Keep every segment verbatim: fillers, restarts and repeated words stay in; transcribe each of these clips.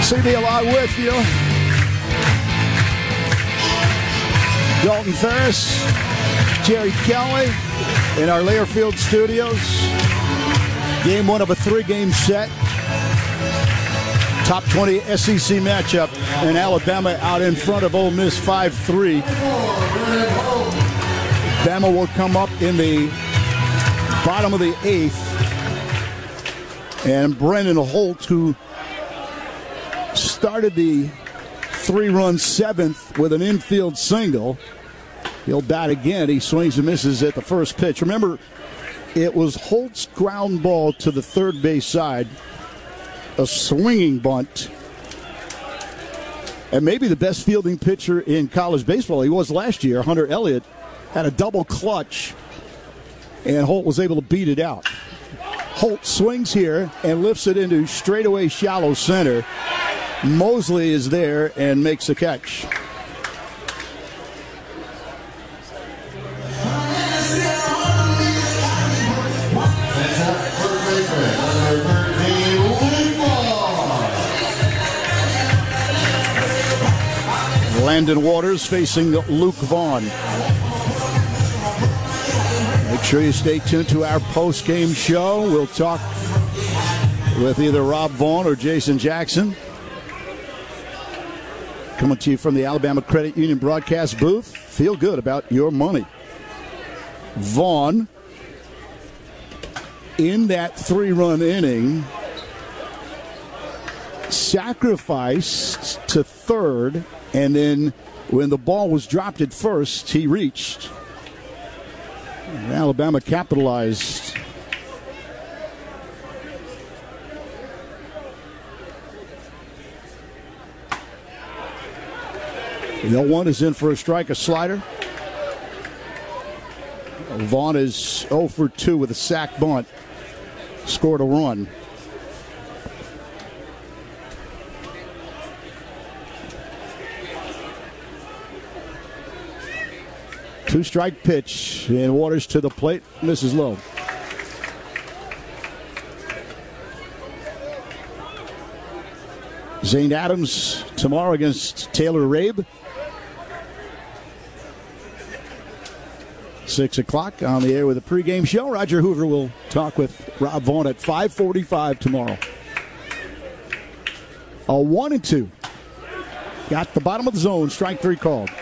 C B along with you. Dalton Ferris, Jerry Kelly in our Learfield studios. Game one of a three-game set. Top twenty S E C matchup. And Alabama out in front of Ole Miss five three. Bama will come up in the bottom of the eighth. And Brennan Holt, who started the three-run seventh with an infield single, he'll bat again. He swings and misses at the first pitch. Remember, it was Holt's ground ball to the third base side, a swinging bunt, and maybe the best fielding pitcher in college baseball. He was last year. Hunter Elliott had a double clutch, and Holt was able to beat it out. Holt swings here and lifts it into straightaway shallow center. Mosley is there and makes a catch. Landon Waters facing Luke Vaughn. Make sure you stay tuned to our post-game show. We'll talk with either Rob Vaughn or Jason Jackson. Coming to you from the Alabama Credit Union broadcast booth. Feel good about your money. Vaughn, in that three-run inning, sacrificed to third, and then when the ball was dropped at first, he reached. And Alabama capitalized. The oh one is in for a strike, a slider. Vaughn is oh for two with a sac bunt. Scored a run. Two-strike pitch, and Waters to the plate, misses low. Zane Adams tomorrow against Taylor Rabe. Six o'clock on the air with a pregame show. Roger Hoover will talk with Rob Vaughn at five forty-five tomorrow. A one and two. Got the bottom of the zone. Strike three called.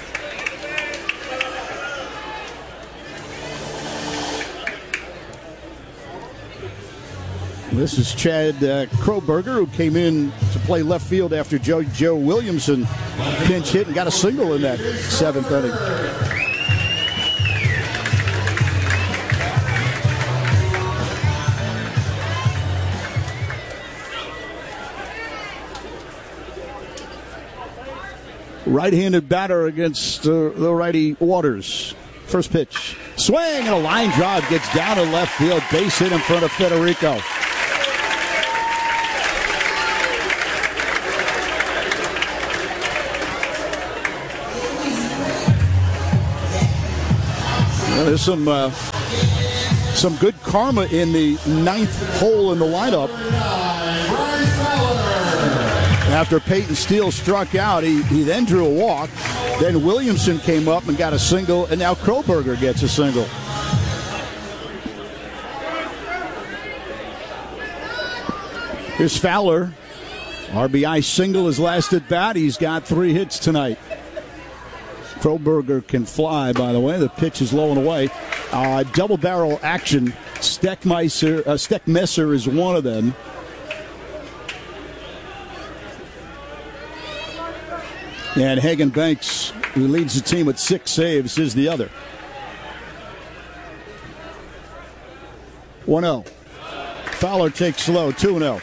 This is Chad uh, Kroberger, who came in to play left field after Joe, Joe Williamson pinch hit and got a single in that seventh inning. Right-handed batter against uh, the righty Waters. First pitch. Swing and a line drive gets down to left field. Base hit in front of Federico. Well, there's some uh, some good karma in the ninth hole in the lineup. After Peyton Steele struck out, he, he then drew a walk. Then Williamson came up and got a single, and now Kroberger gets a single. Here's Fowler. R B I single his last at bat. He's got three hits tonight. Kroberger can fly, by the way. The pitch is low and away. Uh, double barrel action. Steckmesser, uh, Steckmesser is one of them. And Hagen Banks, who leads the team with six saves, is the other. one oh. Fowler takes low, two oh.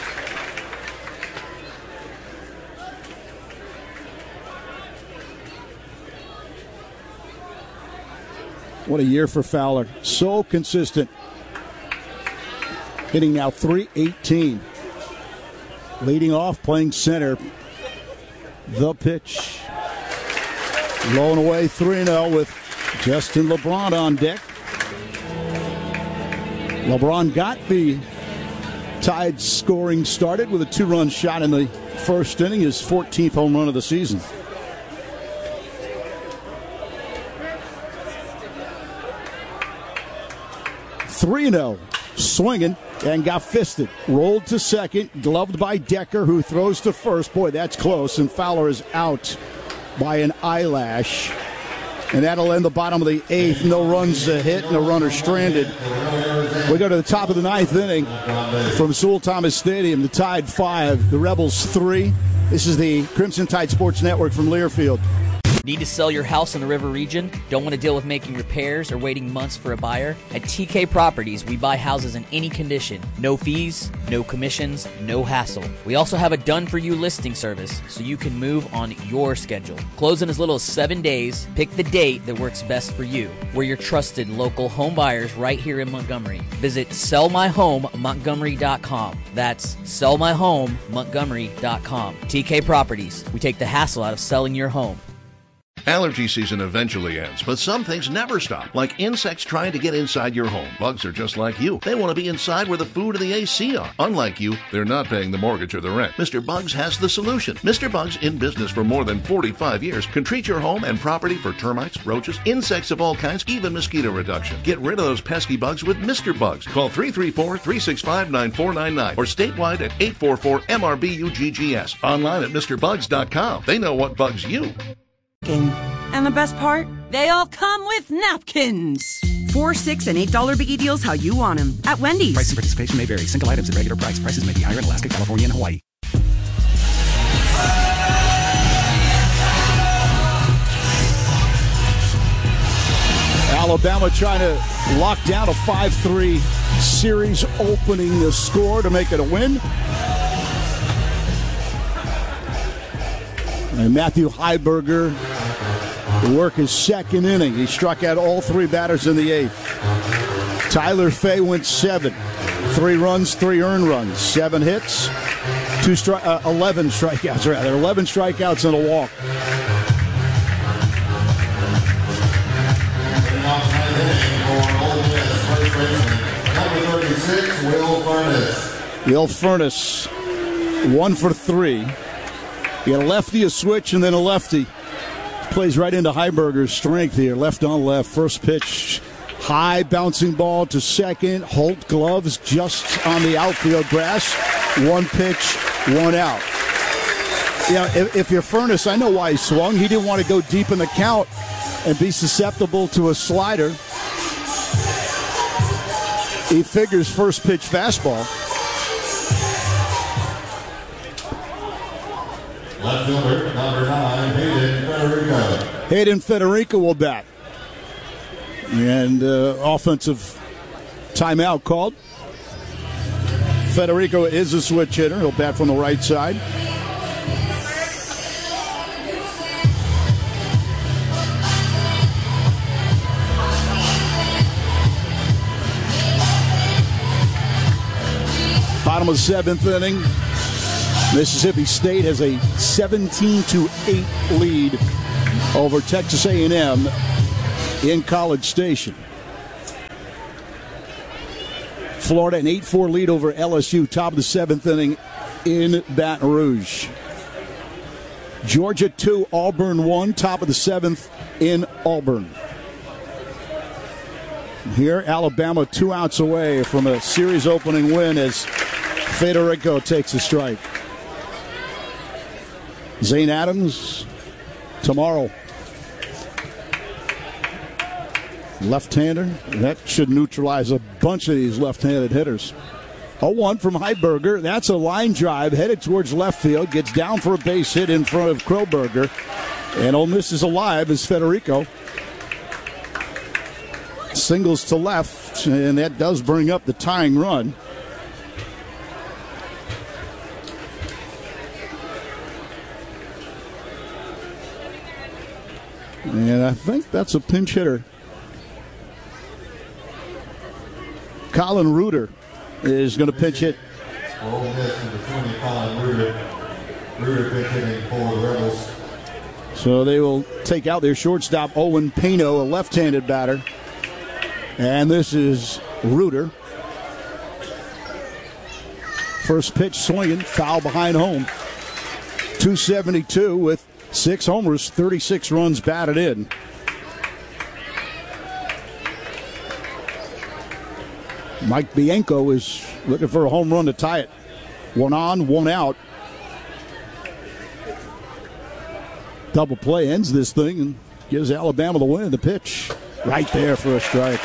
What a year for Fowler. So consistent. Hitting now three eighteen. Leading off, playing center. The pitch. Low and away, three oh with Justin LeBron on deck. LeBron got the Tide scoring started with a two-run shot in the first inning, his fourteenth home run of the season. three and oh, swinging and got fisted. Rolled to second, gloved by Decker, who throws to first. Boy, that's close, and Fowler is out by an eyelash. And that'll end the bottom of the eighth. No runs a hit, no runner stranded. We go to the top of the ninth inning from Sewell Thomas Stadium. The Tide five, the Rebels three. This is the Crimson Tide Sports Network from Learfield. Need to sell your house in the River region? Don't want to deal with making repairs or waiting months for a buyer? At T K Properties, we buy houses in any condition. No fees, no commissions, no hassle. We also have a done-for-you listing service, so you can move on your schedule. Close in as little as seven days. Pick the date that works best for you. We're your trusted local home buyers right here in Montgomery. Visit sell my home montgomery dot com. That's sell my home montgomery dot com. T K Properties. We take the hassle out of selling your home. Allergy season eventually ends, but some things never stop, like insects trying to get inside your home. Bugs are just like you. They want to be inside where the food and the A C are. Unlike you, they're not paying the mortgage or the rent. Mister Bugs has the solution. Mister Bugs, in business for more than forty-five years, can treat your home and property for termites, roaches, insects of all kinds, even mosquito reduction. Get rid of those pesky bugs with Mister Bugs. Call three three four, three six five, nine four nine nine or statewide at eight four four M R B U G G S. Online at Mr Bugs dot com. They know what bugs you. And the best part? They all come with napkins. Four, six, and eight dollar biggie deals how you want them at Wendy's. Price and participation may vary. Single items at regular price. Prices may be higher in Alaska, California, and Hawaii. Alabama trying to lock down a five three series, opening the score to make it a win. And Matthew Heiberger will work his second inning. He struck out all three batters in the eighth. Tyler Fay went seven. Three runs, three earned runs. Seven hits, two stri- uh, eleven strikeouts, rather. eleven strikeouts and a walk. Number thirty-six, Will Furnace. Will Furnace, one for three. You got a lefty, a switch, and then a lefty. Plays right into Heiberger's strength here. Left on left. First pitch, high bouncing ball to second. Holt gloves just on the outfield grass. One pitch, one out. Yeah, if, if you're Furnace, I know why he swung. He didn't want to go deep in the count and be susceptible to a slider. He figures first pitch fastball. Left fielder, number nine, Hayden Federico. Hayden Federico will bat. And uh, offensive timeout called. Federico is a switch hitter. He'll bat from the right side. Bottom of the seventh inning. Mississippi State has a seventeen to eight lead over Texas A and M in College Station. Florida an eight four lead over L S U, top of the seventh inning in Baton Rouge. Georgia two, Auburn one, top of the seventh in Auburn. Here, Alabama two outs away from a series opening win as Federico takes a strike. Zane Adams tomorrow. Left-hander. That should neutralize a bunch of these left-handed hitters. oh one from Heiberger. That's a line drive headed towards left field. Gets down for a base hit in front of Kroberger. And Ole Miss is alive as Federico singles to left. And that does bring up the tying run. And I think that's a pinch hitter. Colin Reuter is going to pitch it. Ole Miss number twenty, Colin Reuter. Reuter pitch hitting for the Rebels. So they will take out their shortstop, Owen Pino, a left-handed batter. And this is Reuter. First pitch swinging, foul behind home. two seventy-two with six homers, thirty-six runs batted in. Mike Bianco is looking for a home run to tie it. One on, one out. Double play ends this thing and gives Alabama the win. The pitch right there for a strike.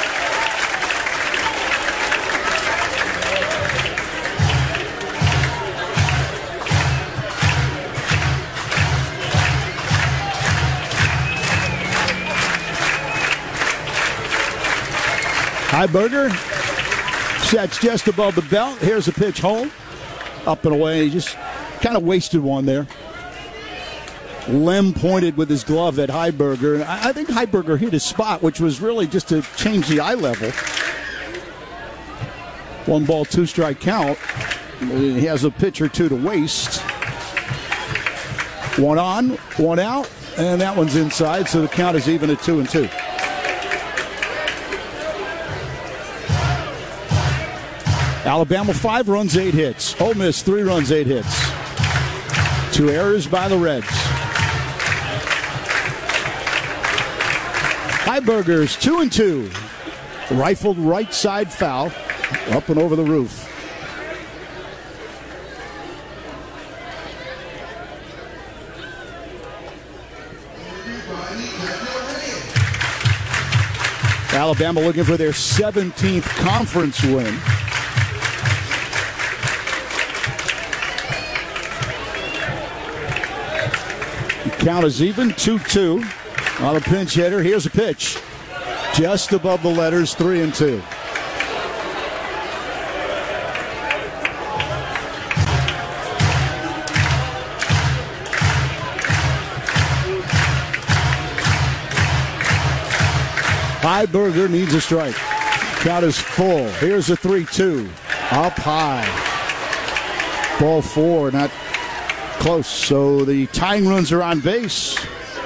Heiberger sets just above the belt. Here's a pitch home. Up and away. He just kind of wasted one there. Lem pointed with his glove at Heiberger. I think Heiberger hit his spot, which was really just to change the eye level. One ball, two strike count. He has a pitch or two to waste. One on, one out, and that one's inside, so the count is even at two and two. Alabama, five runs, eight hits. Ole Miss, three runs, eight hits. Two errors by the Reds. Heiberger's two and two. Rifled right side foul. Up and over the roof. Alabama looking for their seventeenth conference win. Count is even, two two. On a pinch hitter, here's a pitch. Just above the letters, three and two. Heiberger needs a strike. Count is full. Here's a three two. Up high. Ball four, not close. So the tying runs are on base.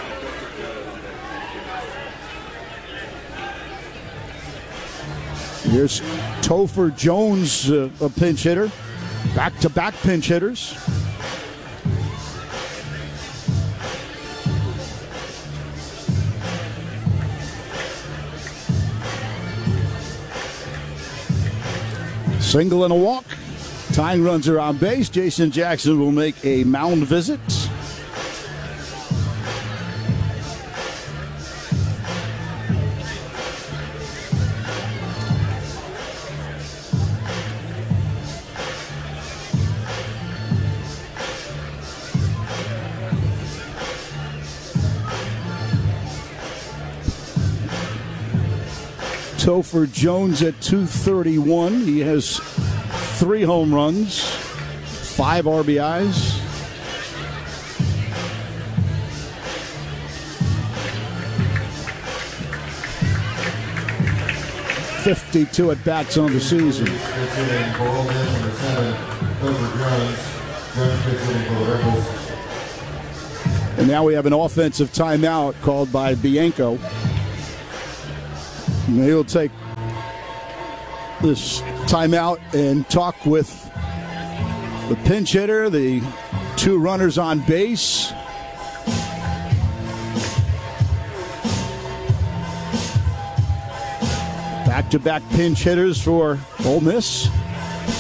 Here's Topher Jones, uh, a pinch hitter. Back-to-back pinch hitters. Single and a walk. Tying runs are on base. Jason Jackson will make a mound visit. Topher Jones at two thirty-one. He has three home runs, five R B Is. fifty-two at bats on the season. And now we have an offensive timeout called by Bianco. And he'll take this timeout and talk with the pinch hitter, the two runners on base. Back-to-back pinch hitters for Ole Miss.